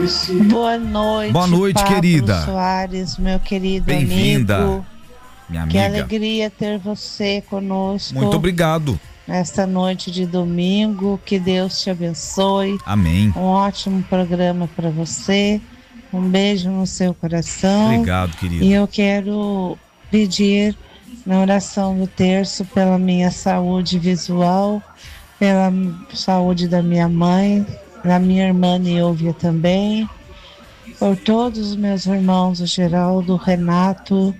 Boa noite, Pablo querida Soares, meu querido Bem-vinda, amigo. minha Que amiga. alegria ter você conosco. Muito obrigado. Nesta noite de domingo, que Deus te abençoe. Amém. Um ótimo programa para você. Um beijo no seu coração. Obrigado, querido. E eu quero pedir na oração do terço pela minha saúde visual, pela saúde da minha mãe, da minha irmã Nílvia também, por todos os meus irmãos, o Geraldo, o Renato,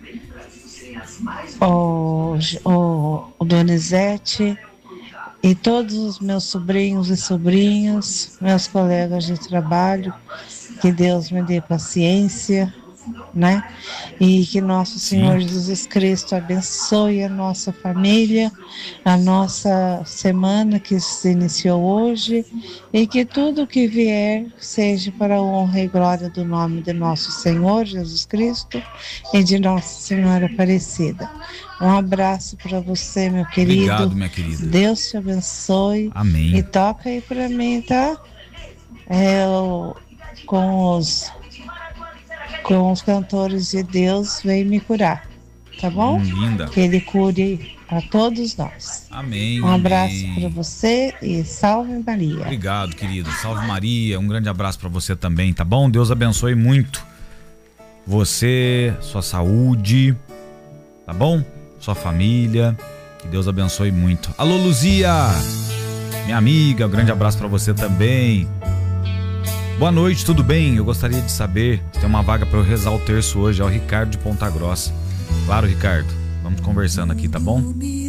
o Donizete e todos os meus sobrinhos e sobrinhas, meus colegas de trabalho, que Deus me dê paciência, né? E que nosso Senhor Jesus Cristo abençoe a nossa família, a nossa semana que se iniciou hoje, e que tudo que vier seja para a honra e glória do nome de nosso Senhor Jesus Cristo e de Nossa Senhora Aparecida. Um abraço para você, meu querido. Obrigado, minha querida. Deus te abençoe. Amém. E toca aí para mim, tá? Com os cantores de Deus, vem me curar, tá bom? Linda. Que Ele cure a todos nós. Amém. Um abraço amém. para você e salve Maria. Obrigado, querida. Salve Maria. Um grande abraço para você também, tá bom? Deus abençoe muito você, sua saúde, tá bom? Sua família. Que Deus abençoe muito. Alô, Luzia, minha amiga, um grande abraço para você também. Boa noite, tudo bem? Eu gostaria de saber se tem uma vaga para eu rezar o terço hoje. É o Ricardo de Ponta Grossa. Claro, Ricardo. Vamos conversando aqui, tá bom?